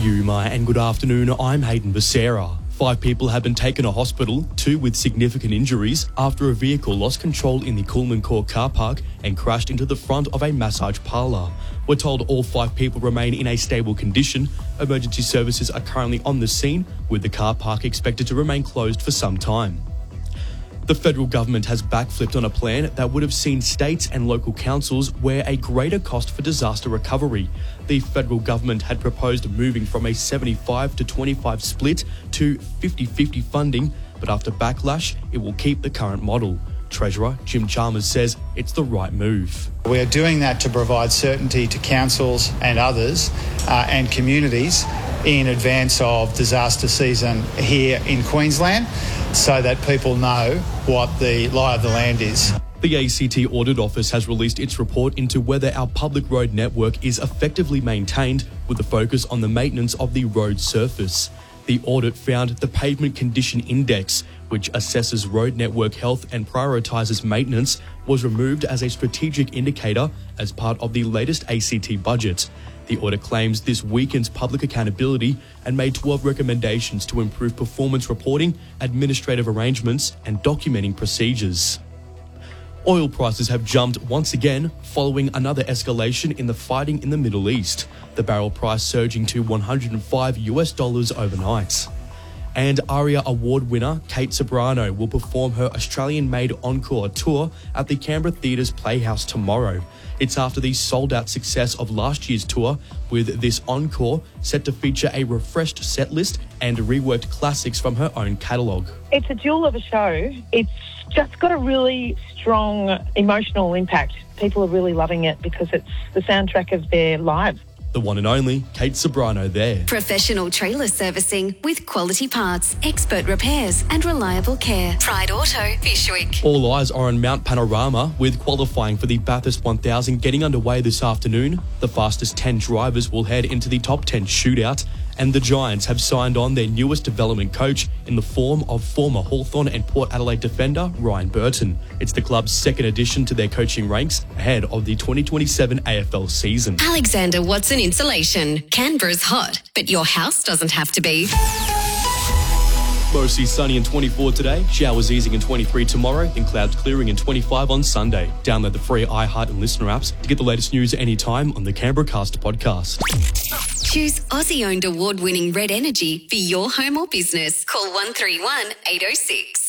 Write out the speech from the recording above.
you, Maya, and good afternoon. I'm Hayden Becerra. 5 people have been taken to hospital, 2 with significant injuries, after a vehicle lost control in the Coolman Court car park and crashed into the front of a massage parlour. We're told all 5 people remain in a stable condition. Emergency services are currently on the scene, with the car park expected to remain closed for some time. The federal government has backflipped on a plan that would have seen states and local councils wear a greater cost for disaster recovery. The federal government had proposed moving from a 75 to 25 split to 50-50 funding, but after backlash, it will keep the current model. Treasurer Jim Chalmers says it's the right move. We are doing that to provide certainty to councils and others and communities in advance of disaster season here in Queensland, so that people know what the lie of the land is. The ACT Audit Office has released its report into whether our public road network is effectively maintained, with a focus on the maintenance of the road surface. The audit found the Pavement Condition Index, which assesses road network health and prioritises maintenance, was removed as a strategic indicator as part of the latest ACT budget. The audit claims this weakens public accountability and made 12 recommendations to improve performance reporting, administrative arrangements, and documenting procedures. Oil prices have jumped once again following another escalation in the fighting in the Middle East, the barrel price surging to $105 overnight. And ARIA Award winner Kate Ceberano will perform her Australian-made encore tour at the Canberra Theatre's Playhouse tomorrow. It's after the sold-out success of last year's tour, with this encore set to feature a refreshed set list and reworked classics from her own catalogue. It's a jewel of a show. It's just got a really strong emotional impact. People are really loving it because it's the soundtrack of their lives. The one and only Kate Ceberano there. Professional trailer servicing with quality parts, expert repairs and reliable care. Pride Auto, Fishwick. All eyes are on Mount Panorama, with qualifying for the Bathurst 1000 getting underway this afternoon. The fastest 10 drivers will head into the top 10 shootout, and the Giants have signed on their newest development coach in the form of former Hawthorn and Port Adelaide defender Ryan Burton. It's the club's second addition to their coaching ranks ahead of the 2027 AFL season. Alexander Watson Insulation. Canberra's hot, but your house doesn't have to be. Mostly sunny and 24 today, showers easing and 23 tomorrow, then clouds clearing and 25 on Sunday. Download the free iHeart and Listener apps to get the latest news anytime on the Canberra Cast podcast. Choose Aussie-owned award-winning Red Energy for your home or business. Call 131 806.